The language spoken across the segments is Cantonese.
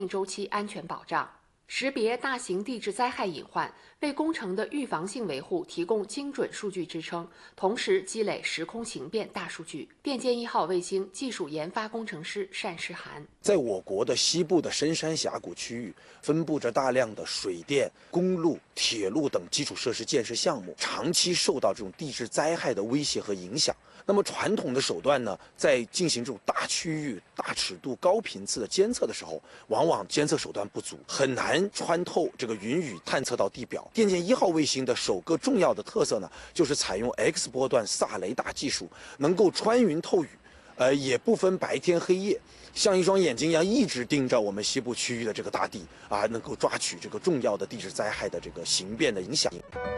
周期安全保障。识别大型地质灾害隐患，为工程的预防性维护提供精准数据支撑，同时积累时空形变大数据。电舰1号卫星技术研发工程师单诗涵： 在我国的西部的深山峡谷区域，分布着大量的水电、公路、铁路等基础设施建设项目，长期受到这种地质灾害的威胁和影响。那么传统的手段呢，在进行这种大区域、大尺度、高频次的监测的时候，往往监测手段不足，很难穿透这个云雨探测到地表。电舰1号卫星的首个重要的特色呢，就是采用 X 波段萨雷达技术，能够穿云透雨，也不分白天黑夜，像一双眼睛一样一直盯着我们西部区域的这个大地啊，能够抓取这个重要的地质灾害的这个形变的影響。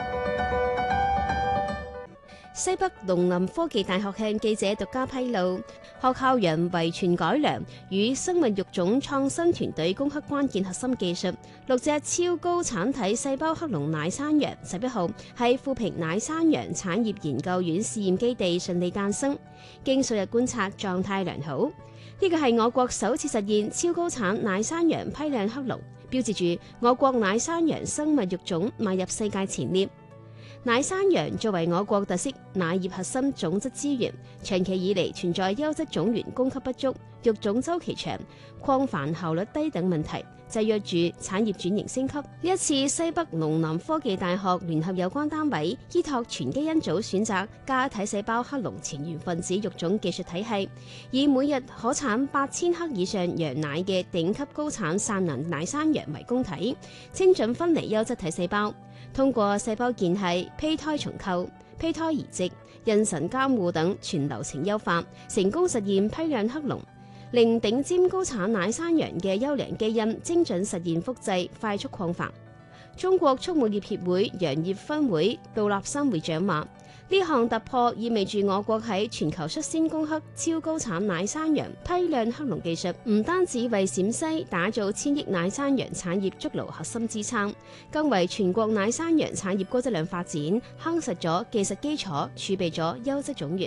西北農林科技大學向記者獨家披露，學校人遺傳改良與生物育種創新團隊攻克關鍵核心技術，6隻超高產體細胞克隆奶山羊11號喺富平奶山羊產業研究院試驗基地順利誕生，經數日觀察狀態良好。呢個係我國首次實現超高產奶山羊批量克隆，標誌住我國奶山羊生物育種邁入世界前列。奶山羊作為我國特色奶業核心種質資源，長期以嚟存在優質種源供給不足、育種週期長、擴繁效率低等問題，制約住產業轉型升級。呢一次西北農林科技大學聯合有關單位，依託全基因組選擇加體細胞克隆前緣分子育種技術體系，以每日可產8000克以上羊奶嘅頂級高產散能奶山羊為供體，精準分離優質體細胞。通過細胞間隙、胚胎重構、胚胎移植、妊娠監護等全流程優化，成功實現批量克隆，令頂尖高產奶山羊嘅優良基因精準實現複製、快速擴繁。中國畜牧業協會羊業分會杜立新會長話：呢項突破意味住我國喺全球率先攻克超高產奶山羊批量克隆技術，唔單止為陝西打造1000億奶山羊產業築牢核心支撐，更為全國奶山羊產業高質量發展夯實咗技術基礎，儲備咗優質種源。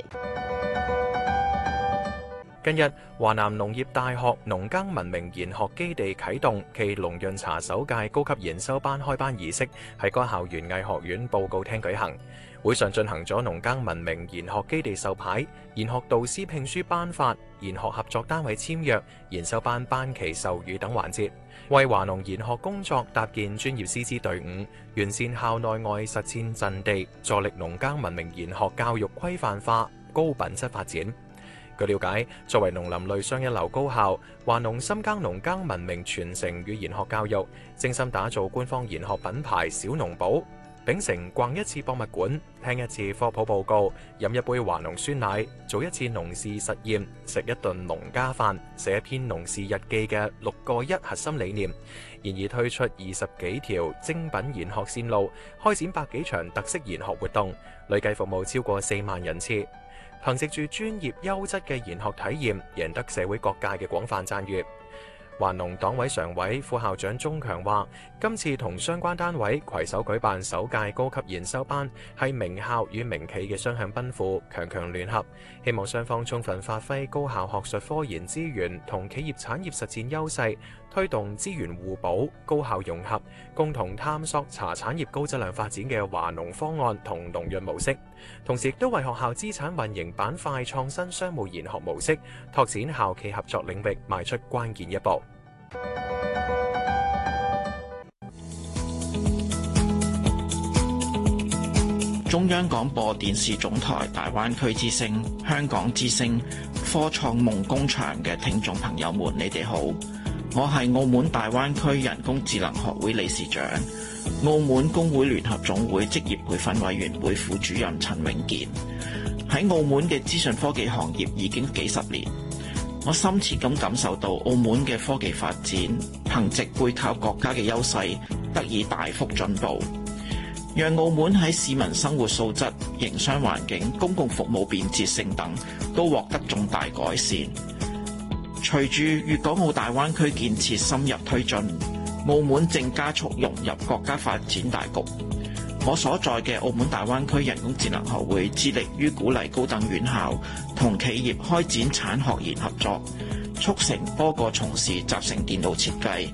近日，華南農業大學農耕文明研學基地啟動暨農潤茶首屆高級研修班開班儀式喺該校園藝學院報告廳舉行。會上進行咗農耕文明研學基地授牌、研學導師聘書頒發、研學合作單位簽約、研修班班期授予等環節，為華農研學工作搭建專業師資隊伍，完善校內外實踐陣地，助力農耕文明研學教育規範化、高品質發展。據了解，作為農林類雙一流高校，華農深耕農耕文明傳承與研學教育，精心打造官方研學品牌小農寶，秉承逛一次博物館、聽一次科普報告、飲一杯華農酸奶、做一次農事實驗、食一頓農家飯、寫一篇農事日記嘅6個1核心理念，然而推出20幾條精品研學線路，開展百幾場特色研學活動，累計服務超過4萬人次。憑藉住專業優質嘅研學體驗，贏得社會各界嘅廣泛讚譽。華農黨委常委、副校長鐘強話：今次同相關單位攜手舉辦首屆高級研修班，係名校與名企嘅雙向奔赴，強強聯合，希望雙方充分發揮高校學術科研資源同企業產業實踐優勢，推動資源互補、高效融合，共同探索茶產業高質量發展嘅華農方案同農潤模式。同時亦都為學校資產運營板塊創新商務研學模式，拓展校企合作領域邁出關鍵一步。 中央廣播電視總台大灣區之聲、香港之聲、科創夢工場嘅聽眾朋友們，你哋好，我係澳門大灣區人工智能學會理事長、澳門工會聯合總會職業培訓委員會副主任陳永健。喺澳門嘅資訊科技行業已經幾十年，我深切咁感受到澳門嘅科技發展，憑藉背靠國家嘅優勢，得以大幅進步，讓澳門喺市民生活素質、營商環境、公共服務便捷性等都獲得重大改善。隨住粵港澳大灣區建設深入推進，澳門正加速融入國家發展大局。我所在嘅澳門大灣區人工智能學會致力於鼓勵高等院校同企業開展產學研合作， 促成多個從事集成電路設計、